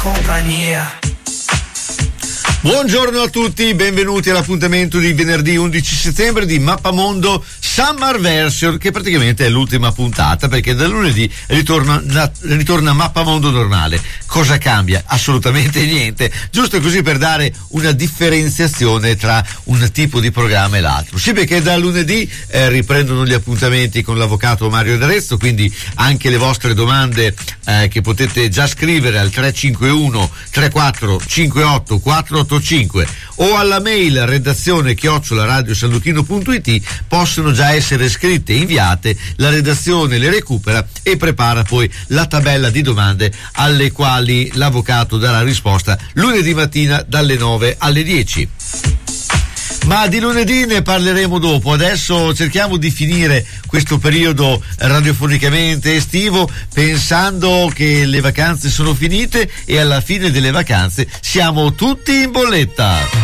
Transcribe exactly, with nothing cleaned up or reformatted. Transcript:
compagnia. Buongiorno a tutti, benvenuti all'appuntamento di venerdì undici settembre di Mappamondo Summer Version, che praticamente è l'ultima puntata, perché da lunedì ritorna, ritorna Mappamondo normale. Cosa cambia? Assolutamente niente, giusto così per dare una differenziazione tra un tipo di programma e l'altro. Sì, perché da lunedì eh, riprendono gli appuntamenti con l'avvocato Mario D'Arezzo, quindi anche le vostre domande eh, che potete già scrivere al tre cinque uno tre quattro cinque otto quattro otto cinque o alla mail redazione chiocciola radiosanluchino punto it possono già essere scritte e inviate. La redazione le recupera e prepara poi la tabella di domande alle quali l'avvocato darà risposta lunedì mattina dalle nove alle dieci. Ma di lunedì ne parleremo dopo. Adesso cerchiamo di finire questo periodo radiofonicamente estivo pensando che le vacanze sono finite e alla fine delle vacanze siamo tutti in bolletta.